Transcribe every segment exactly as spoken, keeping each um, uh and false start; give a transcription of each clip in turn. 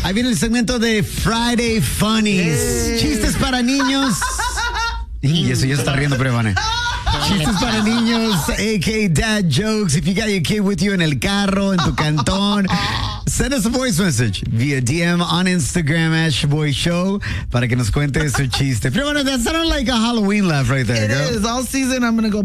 Ahí viene el segmento de Friday Funnies. Eh. Chistes para niños. Y eso ya está riendo, pero Ivane. Chistes para niños, a k a dad jokes. If you got your kid with you en el carro, en tu cantón, send us a voice message via D M on Instagram at Shaboy Show para que nos cuente su chiste. Pero bueno, that sounded like a Halloween laugh right there, It girl. is. All season I'm going to go,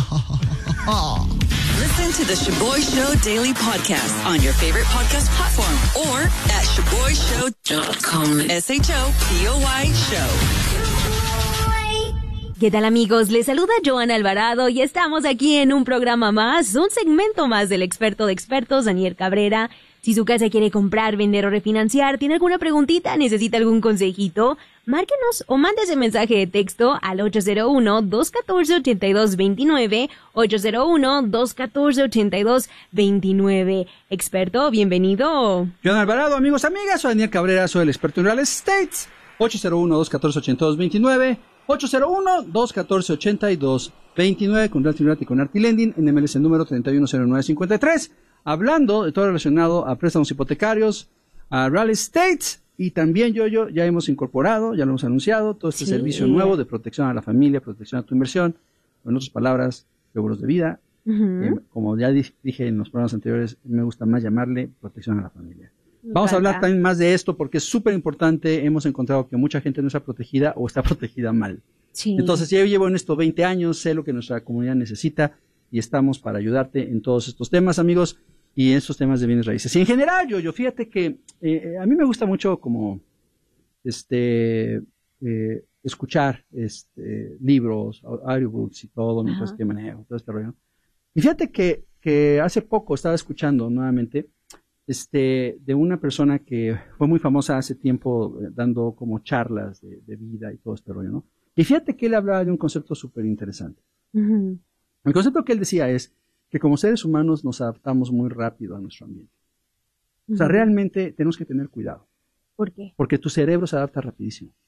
Listen to the Shaboy Show Daily Podcast on your favorite podcast platform or at shaboy show dot com. S H O P O Y Show. ¿Qué tal, amigos? Les saluda Joana Alvarado y estamos aquí en un programa más, un segmento más del experto de expertos, Daniel Cabrera. Si su casa quiere comprar, vender o refinanciar, tiene alguna preguntita, necesita algún consejito, márquenos o mande ese mensaje de texto al ocho cero uno, dos uno cuatro, ocho dos dos nueve, ocho cero uno, dos uno cuatro, ocho dos dos nueve. Experto, bienvenido. Joana Alvarado, amigos, amigas, soy Daniel Cabrera, soy el experto en real estate. ocho cero uno, dos uno cuatro, ocho dos dos nueve, ocho cero uno, dos uno cuatro, ocho dos dos nueve, con Realty Realty con Arti Lending, en M L S número treinta y uno cero nueve cincuenta y tres, hablando de todo relacionado a préstamos hipotecarios, a real estate, y también yo, yo, ya hemos incorporado, ya lo hemos anunciado, todo este Sí. servicio nuevo de protección a la familia, protección a tu inversión, o en otras palabras, seguros de vida. Uh-huh. Eh, como ya di- dije en los programas anteriores, me gusta más llamarle protección a la familia. Me Vamos a hablar encanta. también más de esto porque es súper importante. Hemos encontrado que mucha gente no está protegida o está protegida mal. Sí. Entonces, yo llevo en esto veinte años, sé lo que nuestra comunidad necesita y estamos para ayudarte en todos estos temas, amigos, y en estos temas de bienes raíces. Y en general, yo, yo fíjate que eh, a mí me gusta mucho como este eh, escuchar este libros, audiobooks y todo mientras Ajá. que manejo, todo este rollo. Y fíjate que, que hace poco estaba escuchando nuevamente este, de una persona que fue muy famosa hace tiempo eh, dando como charlas de, de vida y todo este rollo, ¿no? Y fíjate que él hablaba de un concepto súper interesante. Uh-huh. El concepto que él decía es que como seres humanos nos adaptamos muy rápido a nuestro ambiente. O sea, Ujú. realmente tenemos que tener cuidado, ¿Por qué? porque tu cerebro se adapta rapidísimo.